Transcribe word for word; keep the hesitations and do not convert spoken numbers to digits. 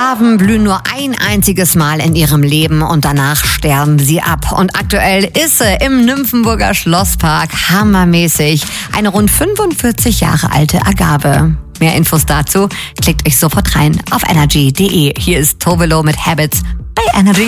Agaven blühen nur ein einziges Mal in ihrem Leben und danach sterben sie ab. Und aktuell ist sie im Nymphenburger Schlosspark hammermäßig eine rund fünfundvierzig Jahre alte Agave. Mehr Infos dazu klickt euch sofort rein auf energy punkt de. Hier ist Tovelo mit Habits bei Energy.